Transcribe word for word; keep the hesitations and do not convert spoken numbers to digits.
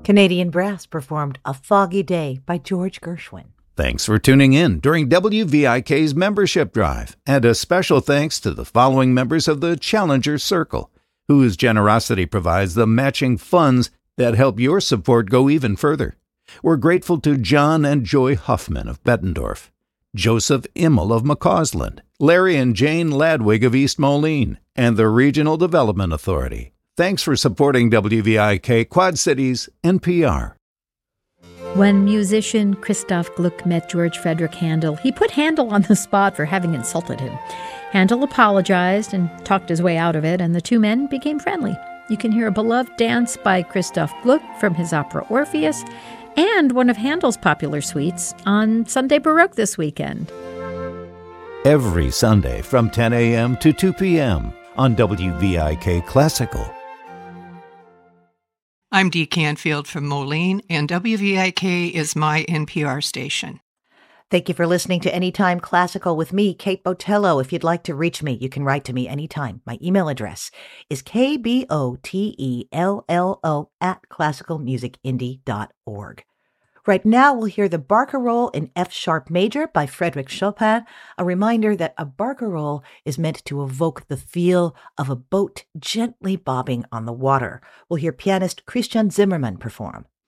Canadian Brass performed A Foggy Day by George Gershwin. Thanks for tuning in during W V I K's membership drive, and a special thanks to the following members of the Challenger Circle, whose generosity provides the matching funds that help your support go even further. We're grateful to John and Joy Huffman of Bettendorf, Joseph Immel of McCausland, Larry and Jane Ladwig of East Moline, and the Regional Development Authority. Thanks for supporting W V I K Quad Cities N P R. When musician Christoph Gluck met George Frederick Handel, he put Handel on the spot for having insulted him. Handel apologized and talked his way out of it, and the two men became friendly. You can hear a beloved dance by Christoph Gluck from his opera Orpheus and one of Handel's popular suites on Sunday Baroque this weekend. Every Sunday from ten a.m. to two p.m. on W V I K Classical. I'm Dee Canfield from Moline, and W V I K is my N P R station. Thank you for listening to Anytime Classical with me, Kate Botello. If you'd like to reach me, you can write to me anytime. My email address is k b o t e l l o at classical music indie dot org. Right now, we'll hear the Barcarolle in F-sharp major by Frédéric Chopin, a reminder that a barcarolle is meant to evoke the feel of a boat gently bobbing on the water. We'll hear pianist Christian Zimmermann perform.